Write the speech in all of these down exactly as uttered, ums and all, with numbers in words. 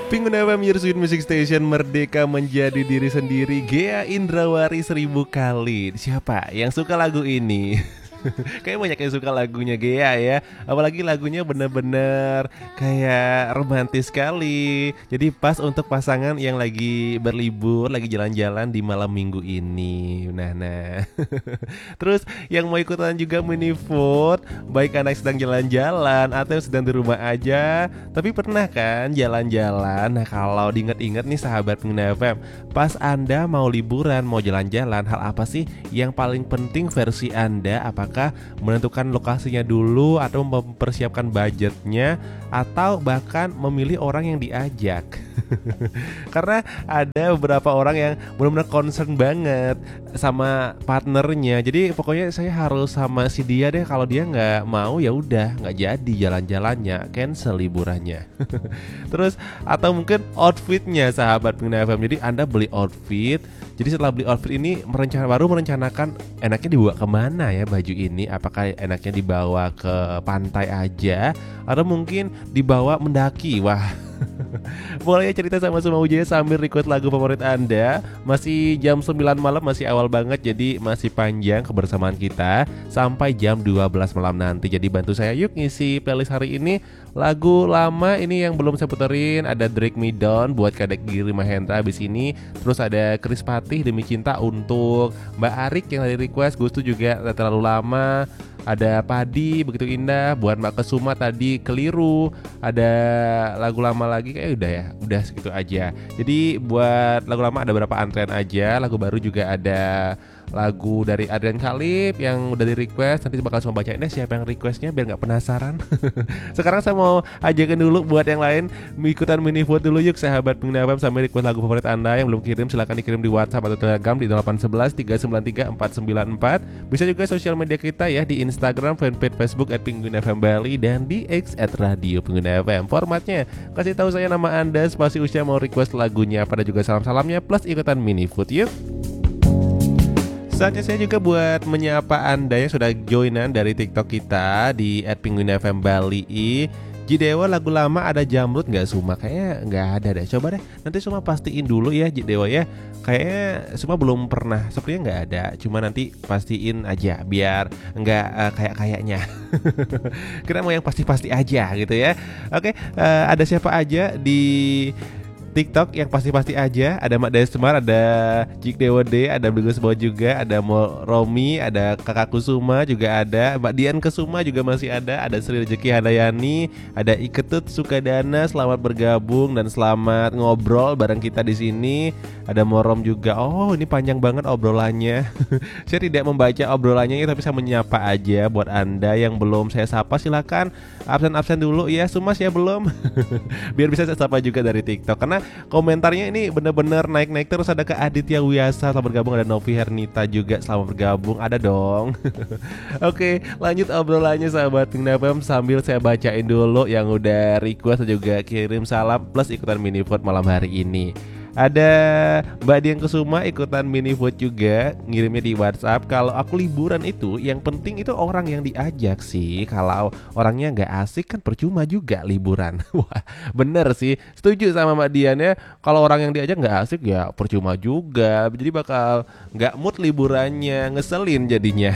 Pengguna F M, your sweet music station, merdeka menjadi diri sendiri. Ghea Indrawari seribu kali. Siapa yang suka lagu ini? Kayaknya banyak yang suka lagunya Ghea ya. Apalagi lagunya bener-bener kayak romantis sekali. Jadi pas untuk pasangan yang lagi berlibur, lagi jalan-jalan di malam minggu ini. Nah, nah. Terus yang mau ikutan juga mini vote, baik anak sedang jalan-jalan atau yang sedang di rumah aja, tapi pernah kan jalan-jalan? Nah, kalau diinget-inget nih sahabat pengguna F M, pas Anda mau liburan, mau jalan-jalan, hal apa sih yang paling penting versi Anda? Apakah Apakah menentukan lokasinya dulu, atau mempersiapkan budgetnya, atau bahkan memilih orang yang diajak? Karena ada beberapa orang yang benar-benar concern banget sama partnernya. Jadi pokoknya saya harus sama si dia deh. Kalau dia nggak mau ya udah nggak jadi jalan-jalannya, cancel liburannya. Terus atau mungkin outfitnya sahabat pengguna F M. Jadi Anda beli outfit. Jadi setelah beli outfit ini merencana, baru merencanakan enaknya dibawa kemana ya baju ini. Apakah enaknya dibawa ke pantai aja, atau mungkin dibawa mendaki? Wah, boleh ya cerita sama Suma Wijaya sambil request lagu favorit Anda. Masih jam sembilan malam, masih awal banget. Jadi masih panjang kebersamaan kita sampai jam dua belas malam nanti. Jadi bantu saya yuk ngisi playlist hari ini. Lagu lama ini yang belum saya puterin, ada Drake Me Down buat Kadek Giri Mahendra abis ini. Terus ada Chris Patih Demi Cinta untuk Mbak Arik yang tadi request. Gustu juga terlalu lama. Ada Padi Begitu Indah buat Mbak Kesuma tadi Keliru. Ada lagu lama lagi kayak udah ya, udah segitu aja. Jadi buat lagu lama ada berapa antrean aja. Lagu baru juga ada lagu dari Adrian Khalif yang udah di request. Nanti bakal semua bacain deh siapa yang requestnya biar gak penasaran. Sekarang saya mau ajakin dulu buat yang lain ikutan mini vote dulu yuk sahabat pengguna F M, sambil request lagu favorit Anda. Yang belum kirim silahkan dikirim di WhatsApp atau Telegram di delapan satu satu tiga sembilan tiga empat sembilan empat. Bisa juga sosial media kita ya, di Instagram, fanpage Facebook at Pengguna F M Bali, dan di X at Radio Pengguna F M. Formatnya kasih tahu saya nama Anda, spasi usia, mau request lagunya, pada juga salam-salamnya plus ikutan mini vote yuk. Saatnya saya juga buat menyapa Anda yang sudah joinan dari TikTok kita di at Pengguna F M Bali. Jidewa, lagu lama ada Jamrut nggak Suma? Kayaknya nggak ada deh. Coba deh nanti Suma pastiin dulu ya Jidewa ya. Kayaknya Suma belum pernah, sepertinya nggak ada. Cuma nanti pastiin aja biar nggak uh, kayak kayaknya. Kita mau yang pasti-pasti aja gitu ya. Oke, uh, ada siapa aja di TikTok yang pasti-pasti aja? Ada Mak Desmar, ada Jik Dewa D, ada Begus Bawa juga, ada Mo Romi, ada Kakak Kusuma juga ada, Mbak Dian Kesuma juga masih ada, ada Sri Rezeki Handayani, ada Iketut Sukadana, selamat bergabung dan selamat ngobrol bareng kita di sini. Ada Morom juga. Oh, ini panjang banget obrolannya. Saya tidak membaca obrolannya, tapi saya menyapa aja buat Anda yang belum saya sapa. Silakan absen-absen dulu ya. Sumas ya belum. Biar bisa saya sapa juga dari TikTok. Karena komentarnya ini bener-bener naik-naik terus. Ada ke Aditya Wiyasa, selamat bergabung. Ada Novi Hernita juga, selamat bergabung. Ada dong. Oke, lanjut obrolannya sahabat Pengguna F M, sambil saya bacain dulu yang udah request dan juga kirim salam plus ikutan mini vote malam hari ini. Ada Mbak Dian Kesuma ikutan mini vote juga, ngirimnya di WhatsApp. Kalau aku liburan itu yang penting itu orang yang diajak sih. Kalau orangnya nggak asik kan percuma juga liburan. Wah, bener sih, setuju sama Mbak Dian ya. Kalau orang yang diajak nggak asik ya percuma juga. Jadi bakal nggak mood liburannya, ngeselin jadinya.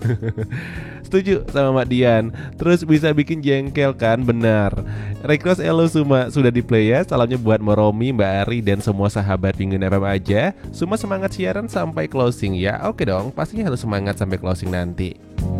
Setuju sama Mbak Dian. Terus bisa bikin jengkel kan? Benar. Request Elo Suma sudah di play ya. Salamnya buat Moromi, Mbak Ari, dan semua sahabat Pengguna F M aja. Suma semangat siaran sampai closing ya. Oke dong, pastinya harus semangat sampai closing nanti.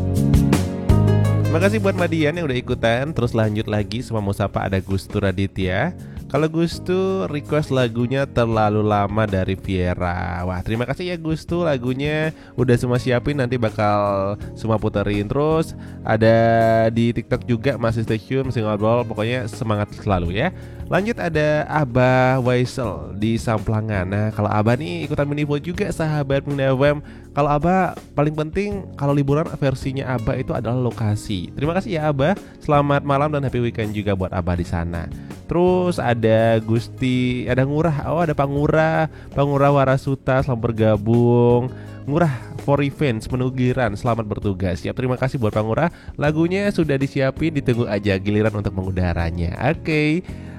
Makasih buat Mbak Dian yang udah ikutan. Terus lanjut lagi sama mau sapa, ada Gustu Raditya. Kalau Gustu request lagunya Terlalu Lama dari Viera. Wah, terima kasih ya Gustu, lagunya udah semua siapin, nanti bakal semua puterin. Terus ada di TikTok juga, masih stay tune, masih ngobrol. Pokoknya semangat selalu ya. Lanjut ada Abah Waisel di Samplangan. Nah, kalau Abah nih ikutan mini vote juga sahabat Pengguna F M. Kalau Abah paling penting kalau liburan versinya Abah itu adalah lokasi. Terima kasih ya Abah. Selamat malam dan happy weekend juga buat Abah di sana. Terus ada Gusti, ada Ngurah. Oh, ada Pangurah, Pangurah Warasuta, selamat bergabung. Ngurah for Revenge Penugiran, selamat bertugas. Siap, terima kasih buat Pangurah. Lagunya sudah disiapin, ditunggu aja giliran untuk mengudaranya. Oke,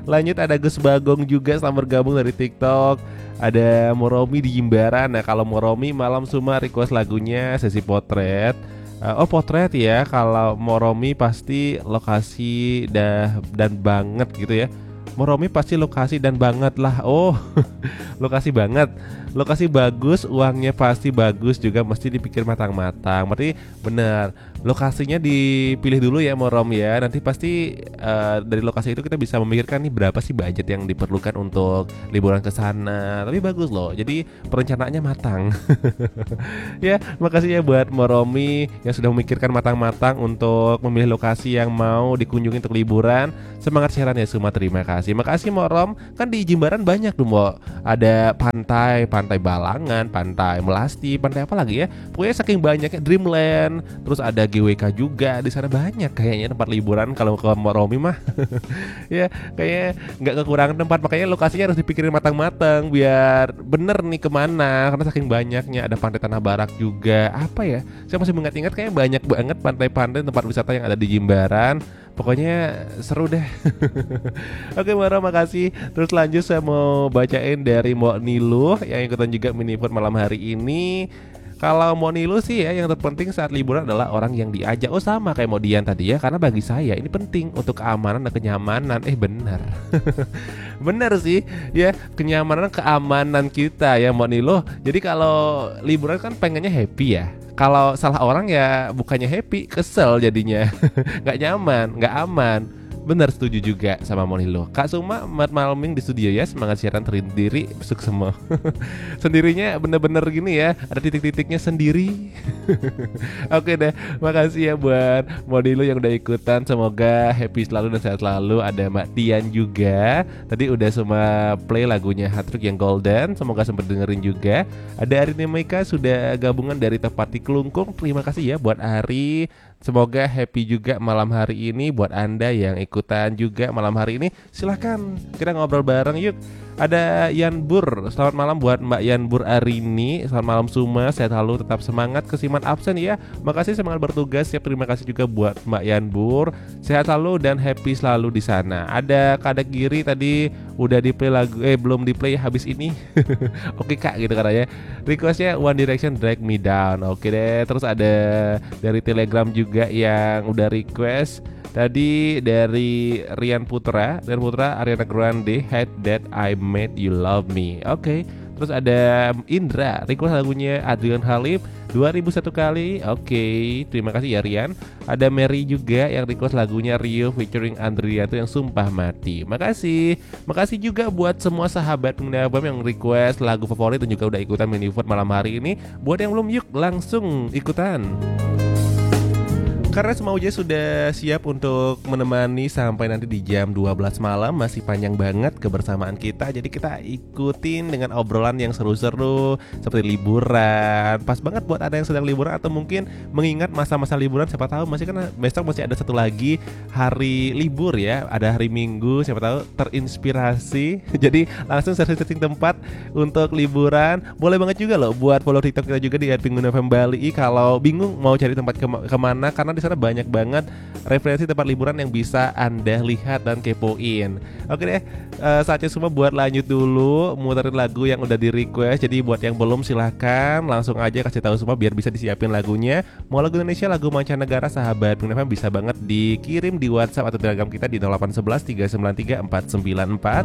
Lanjut ada Gus Bagong juga selamat bergabung dari TikTok. Ada Moromi di Jimbaran. Nah kalau Moromi malam Suma request lagunya Sesi Potret. Uh, oh potret ya. Kalau Moromi pasti lokasi dah dan banget gitu ya. Moromi pasti lokasi dan banget lah. Oh lokasi banget. Lokasi bagus, uangnya pasti bagus juga, mesti dipikir matang-matang. Berarti benar, lokasinya dipilih dulu ya Morom ya. Nanti pasti uh, dari lokasi itu kita bisa memikirkan nih berapa sih budget yang diperlukan untuk liburan ke sana. Tapi bagus loh, jadi perencanaannya matang. Ya, makasih ya buat Moromi yang sudah memikirkan matang-matang untuk memilih lokasi yang mau dikunjungi untuk liburan. Semangat siaran ya Suma, terima kasih. Makasih Morom. Kan di Jimbaran banyak tuh, Mo. Ada pantai, pantai Balangan, pantai Melasti, pantai apa lagi ya? Pokoknya saking banyaknya, Dreamland, terus ada G W K juga di sana, banyak kayaknya tempat liburan kalau ke Moromi mah. Ya, kayaknya nggak kekurangan tempat, makanya lokasinya harus dipikirin matang-matang biar bener nih kemana, karena saking banyaknya. Ada pantai Tanah Barak juga, apa ya? Saya masih mengingat-ingat kayaknya banyak banget pantai-pantai tempat wisata yang ada di Jimbaran. Pokoknya seru deh. Oke Mara, makasih. Terus lanjut saya mau bacain dari Mbok Nilu yang ikutan juga mini food malam hari ini. Kalau mau Nilu sih ya, yang terpenting saat liburan adalah orang yang diajak. Oh sama kayak mau Dian tadi ya, karena bagi saya ini penting untuk keamanan dan kenyamanan. Eh benar. Benar sih ya, kenyamanan keamanan kita ya mau Nilu. Jadi kalau liburan kan pengennya happy ya. Kalau salah orang ya bukannya happy, kesel jadinya. Gak nyaman, gak aman. Benar, setuju juga sama Monilo. Kak Suma, Mat Malming di studio ya. Semangat siaran terindiri, besok semua. Sendirinya bener-bener gini ya, ada titik-titiknya sendiri. Oke deh, makasih ya buat Monilo yang udah ikutan. Semoga happy selalu dan sehat selalu. Ada Mbak Tian juga. Tadi udah semua play lagunya Hatrick yang Golden. Semoga sempat dengerin juga. Ada Arini Mika sudah gabungan dari Tepati Kelungkung. Terima kasih ya buat Ari. Semoga happy juga malam hari ini. Buat Anda yang ikutan juga malam hari ini, silahkan kita ngobrol bareng yuk. Ada Yan Bur, selamat malam buat Mbak Yan Bur Arini. Selamat malam Suma, sehat selalu, tetap semangat. Kesiman absen ya, makasih semangat bertugas. Siap, terima kasih juga buat Mbak Yan Bur. Sehat selalu dan happy selalu di sana. Ada Kadek Giri tadi udah di play lagu, eh belum di play habis ini. Oke kak gitu katanya. Requestnya One Direction Drag Me Down. Oke deh. Terus ada dari Telegram juga yang udah request. Tadi dari Rian Putra, Rian Putra Ariana Grande, Hate That I Made You Love Me. Oke, okay. Terus ada Indra, request lagunya Adrian Halif dua ribu satu kali. Oke, okay. Terima kasih ya Rian. Ada Mary juga yang request lagunya Rio featuring Andrianto yang Sumpah Mati. Makasih. Makasih juga buat semua sahabat pengguna album yang request lagu favorit dan juga udah ikutan mini vote malam hari ini. Buat yang belum, yuk langsung ikutan. Karena semua ujian sudah siap untuk menemani sampai nanti di jam dua belas malam. Masih panjang banget kebersamaan kita. Jadi kita ikutin dengan obrolan yang seru-seru seperti liburan. Pas banget buat ada yang sedang liburan atau mungkin mengingat masa-masa liburan. Siapa tahu masih kan besok masih ada satu lagi hari libur ya. Ada hari Minggu, siapa tahu terinspirasi. Jadi langsung searching tempat untuk liburan. Boleh banget juga loh buat follow TikTok kita juga di at pingguna f m bali. Kalau bingung mau cari tempat ke- kemana, karena di sana banyak banget referensi tempat liburan yang bisa Anda lihat dan kepoin. Oke deh, uh, saatnya semua buat lanjut dulu muterin lagu yang udah di request. Jadi buat yang belum silahkan langsung aja kasih tahu semua biar bisa disiapin lagunya. Mau lagu Indonesia, lagu mancanegara, sahabat Pingguna F M bisa banget dikirim di WhatsApp atau Telegram kita di nol delapan satu satu tiga sembilan tiga empat sembilan empat.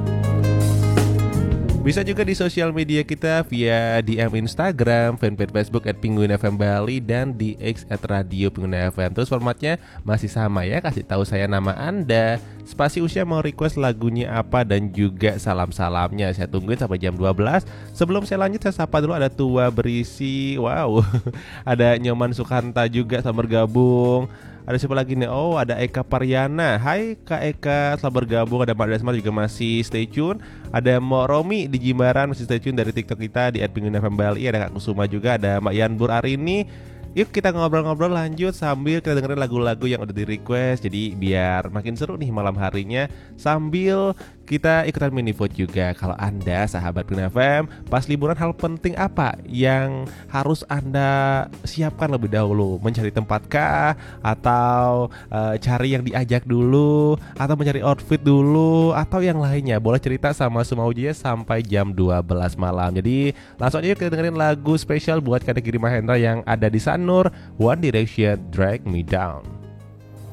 Bisa juga di sosial media kita via D M Instagram, fanpage Facebook at Pinguin F M Bali, dan di X at Radio Pinguin F M. Terus formatnya masih sama ya, kasih tahu saya nama Anda, spasi usia, mau request lagunya apa, dan juga salam-salamnya. Saya tungguin sampai jam dua belas. Sebelum saya lanjut, saya sapa dulu ada Tua Berisi. Wow, ada Nyoman Sukanta juga sama bergabung. Ada siapa lagi nih? Oh, ada Eka Pariana. Hai Kak Eka, selamat bergabung. Ada Mbak Desmar juga masih stay tune. Ada Mbak Romi di Jimbaran masih stay tune dari TikTok kita di at pinguin f m bali. Ada Kak Kusuma juga, ada Mbak Yanbur Arini. Yuk kita ngobrol-ngobrol lanjut sambil kita dengerin lagu-lagu yang udah di request. Jadi biar makin seru nih malam harinya, sambil kita ikutan mini vote juga. Kalau Anda sahabat Green F M, pas liburan hal penting apa yang harus Anda siapkan lebih dahulu? Mencari tempat kah? Atau uh, cari yang diajak dulu? Atau mencari outfit dulu? Atau yang lainnya? Boleh cerita sama Sumaujinya sampai jam dua belas malam. Jadi langsung aja kita dengerin lagu spesial buat Kadek Giri Mahendra yang ada di Sanur, One Direction, Drag Me Down.